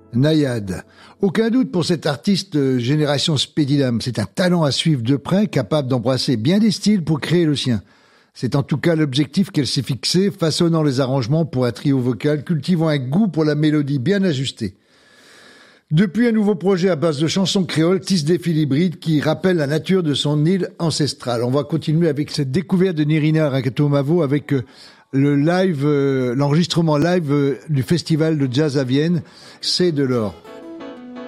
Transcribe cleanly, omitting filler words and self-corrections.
Nayade. Aucun doute pour cet artiste génération Speedydam. C'est un talent à suivre de près, capable d'embrasser bien des styles pour créer le sien. C'est en tout cas l'objectif qu'elle s'est fixé, façonnant les arrangements pour un trio vocal, cultivant un goût pour la mélodie bien ajustée. Depuis un nouveau projet à base de chansons créoles, tisse des fils hybrides qui rappellent la nature de son île ancestrale. On va continuer avec cette découverte de Nirina Rakatomavo avec l'enregistrement live du festival de jazz à Vienne, C'est de l'or.